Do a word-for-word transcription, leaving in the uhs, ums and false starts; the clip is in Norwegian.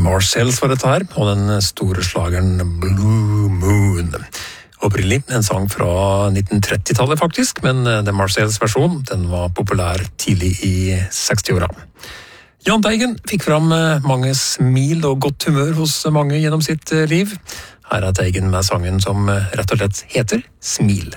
Marcells var dette her, på den store slageren Blue Moon. Opprinnelig en sang fra nitten tretti-tallet faktisk, men The Marcells versjon, den var populær tidlig i seksti-åra. Jahn Teigen fikk fram mange smil og godt humør hos mange gjennom sitt liv. Her er Teigen med sangen som rett og slett heter Smil.